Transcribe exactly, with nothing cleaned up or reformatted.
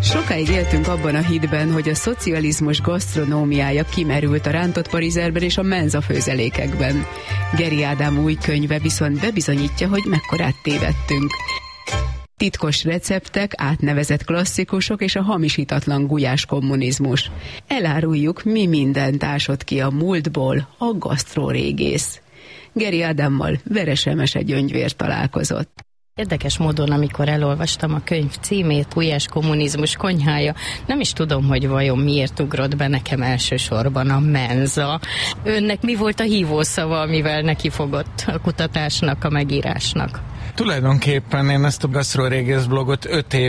Sokáig éltünk abban a hitben, hogy a szocializmus gasztronómiája kimerült a rántott parizerben és a menza főzelékekben. Geri Ádám új könyve viszont bebizonyítja, hogy mekkorát tévedtünk. Titkos receptek, átnevezett klasszikusok és a hamisítatlan gulyás kommunizmus. Eláruljuk, mi mindent ásott ki a múltból a gasztrórégész. Geri Ádámmal Veres Emese Gyöngyvér találkozott. Érdekes módon, amikor elolvastam a könyv címét, Gulyás kommunizmus konyhája, nem is tudom, hogy vajon miért ugrott be nekem elsősorban a menza. Önnek mi volt a hívószava, amivel nekifogott a kutatásnak, a megírásnak? Tulajdonképpen én ezt a gasztrórégész blogot öt év